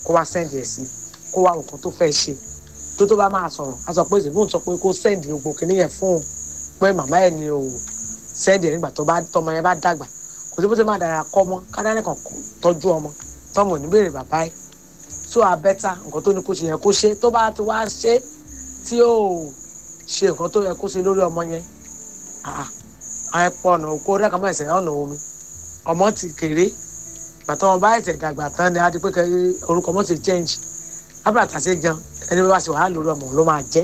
kó wá send ẹ̀ sí kó wá nǹkan tó fẹ́ ṣe tó bá máa sọ̀rọ̀ a sọ pé ìsìnkú sọ pé kó send gbogbo kìíní yẹn fún un pé màmá ẹ̀ ni ò send ẹ̀ nígbà tọmọ yẹn bá dàgbà kò sí bó ṣe máa dára kọ́ mọ́ kádàní kan tọ́jú ọmọ tọmọ ní béèrè bàbá ẹ̀ so abẹ́ta nǹkan tó ní kó ṣe yẹn kó ṣe tó bá ti wá ṣe tí yóò ṣe nǹkan tó yẹ kó ṣe lórí ọmọ yẹn àìpọ̀ ọ̀nà òkú rẹ̀ kàn máa ẹ̀sẹ̀ ọ̀nà omi ọmọ ti kéré bàtà wọn bá ẹ̀sẹ̀ dàgbà tán ni a di pé orúkọ ọmọ ti change lábàtà sí gan ẹni bá ṣe wàhálà lórí ọmọ ló máa jẹ́